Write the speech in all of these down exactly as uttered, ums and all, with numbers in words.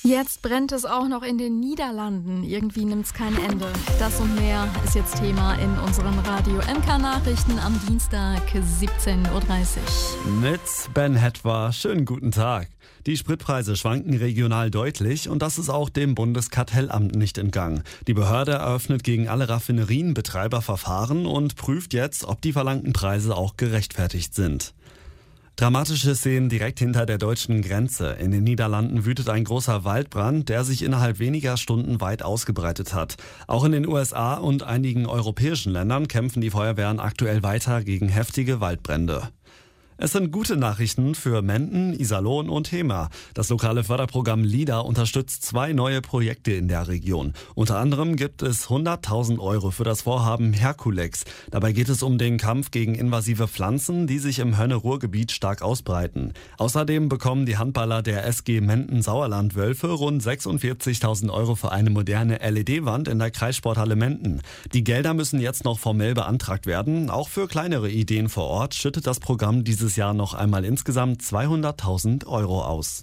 Jetzt brennt es auch noch in den Niederlanden. Irgendwie nimmt es kein Ende. Das und mehr ist jetzt Thema in unseren Radio M K-Nachrichten am Dienstag siebzehn Uhr dreißig. Mit Ben Hetwa. Schönen guten Tag. Die Spritpreise schwanken regional deutlich und das ist auch dem Bundeskartellamt nicht entgangen. Die Behörde eröffnet gegen alle Raffinerienbetreiber Verfahren und prüft jetzt, ob die verlangten Preise auch gerechtfertigt sind. Dramatische Szenen direkt hinter der deutschen Grenze. In den Niederlanden wütet ein großer Waldbrand, der sich innerhalb weniger Stunden weit ausgebreitet hat. Auch in den U S A und einigen europäischen Ländern kämpfen die Feuerwehren aktuell weiter gegen heftige Waldbrände. Es sind gute Nachrichten für Menden, Iserlohn und Hemer. Das lokale Förderprogramm LIDA unterstützt zwei neue Projekte in der Region. Unter anderem gibt es hunderttausend Euro für das Vorhaben Herkulex. Dabei geht es um den Kampf gegen invasive Pflanzen, die sich im Hönne-Ruhr-Gebiet stark ausbreiten. Außerdem bekommen die Handballer der S G Menden-Sauerland-Wölfe rund sechsundvierzigtausend Euro für eine moderne L E D-Wand in der Kreissporthalle Menden. Die Gelder müssen jetzt noch formell beantragt werden. Auch für kleinere Ideen vor Ort schüttet das Programm dieses Jahr noch einmal insgesamt zweihunderttausend Euro aus.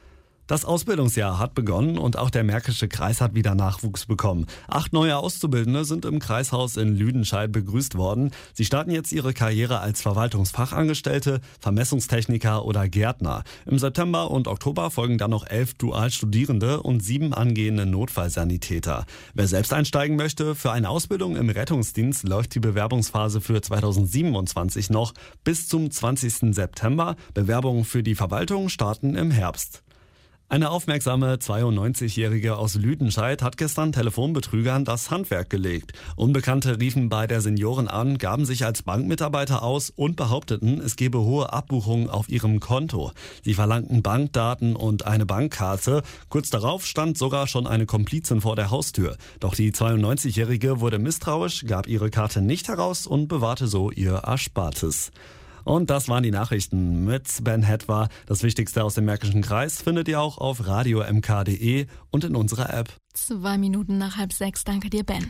Das Ausbildungsjahr hat begonnen und auch der Märkische Kreis hat wieder Nachwuchs bekommen. Acht neue Auszubildende sind im Kreishaus in Lüdenscheid begrüßt worden. Sie starten jetzt ihre Karriere als Verwaltungsfachangestellte, Vermessungstechniker oder Gärtner. Im September und Oktober folgen dann noch elf Dualstudierende und sieben angehende Notfallsanitäter. Wer selbst einsteigen möchte, für eine Ausbildung im Rettungsdienst läuft die Bewerbungsphase für zweitausendsiebenundzwanzig noch bis zum zwanzigsten September. Bewerbungen für die Verwaltung starten im Herbst. Eine aufmerksame zweiundneunzigjährige aus Lüdenscheid hat gestern Telefonbetrügern das Handwerk gelegt. Unbekannte riefen bei der Senioren an, gaben sich als Bankmitarbeiter aus und behaupteten, es gebe hohe Abbuchungen auf ihrem Konto. Sie verlangten Bankdaten und eine Bankkarte. Kurz darauf stand sogar schon eine Komplizin vor der Haustür. Doch die zweiundneunzigjährige wurde misstrauisch, gab ihre Karte nicht heraus und bewahrte so ihr Erspartes. Und das waren die Nachrichten mit Ben Hetwa. Das Wichtigste aus dem Märkischen Kreis findet ihr auch auf radio m k punkt d e und in unserer App. Zwei Minuten nach halb sechs. Danke dir, Ben.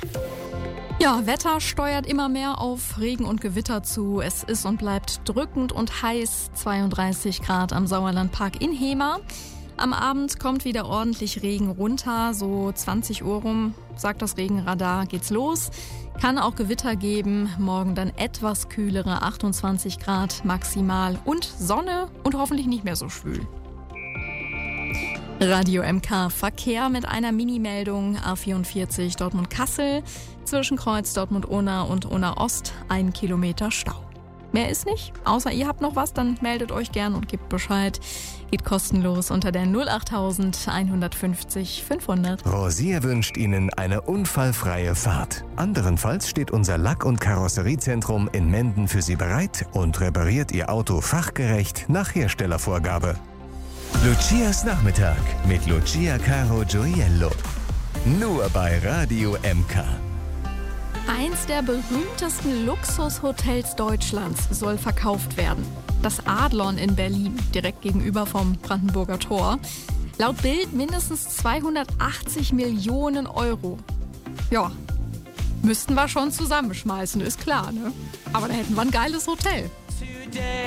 Ja, Wetter steuert immer mehr auf Regen und Gewitter zu. Es ist und bleibt drückend und heiß. zweiunddreißig Grad am Sauerlandpark in Hemer. Am Abend kommt wieder ordentlich Regen runter. So zwanzig Uhr rum, sagt das Regenradar, geht's los. Kann auch Gewitter geben. Morgen dann etwas kühlere achtundzwanzig Grad maximal und Sonne und hoffentlich nicht mehr so schwül. Radio M K Verkehr mit einer Mini-Meldung. A vierundvierzig Dortmund-Kassel. Zwischen Kreuz Dortmund-Unna und Unna-Ost ein Kilometer Stau. Mehr ist nicht. Außer ihr habt noch was, dann meldet euch gern und gebt Bescheid. Geht kostenlos unter der null achttausend einhundertfünfzig fünfhundert. Rosier wünscht Ihnen eine unfallfreie Fahrt. Anderenfalls steht unser Lack- und Karosseriezentrum in Menden für Sie bereit und repariert Ihr Auto fachgerecht nach Herstellervorgabe. Lucias Nachmittag mit Lucia Caro Gioiello. Nur bei Radio M K. Eins der berühmtesten Luxushotels Deutschlands soll verkauft werden. Das Adlon in Berlin, direkt gegenüber vom Brandenburger Tor. Laut Bild mindestens zweihundertachtzig Millionen Euro. Ja, müssten wir schon zusammenschmeißen, ist klar, ne? Aber da hätten wir ein geiles Hotel.